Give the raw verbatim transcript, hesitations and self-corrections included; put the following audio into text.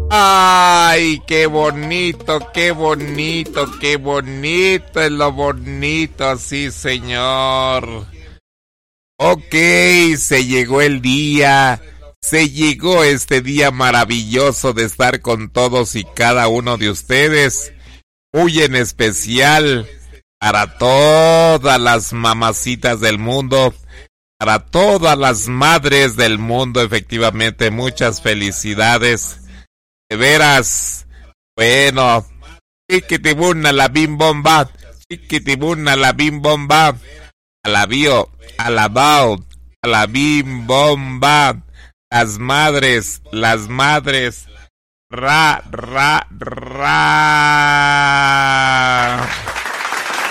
Ay, qué bonito, qué bonito, qué bonito es lo bonito, sí, señor. Ok, se llegó el día, se llegó este día maravilloso de estar con todos y cada uno de ustedes, muy en especial para todas las mamacitas del mundo, para todas las madres del mundo, efectivamente, muchas felicidades. De veras, bueno, chiquitibuna la bim bomba, chiquitibuna la bim bomba, alabío, alabao, a la bim bomba, las madres, las madres, ra, ra, ra.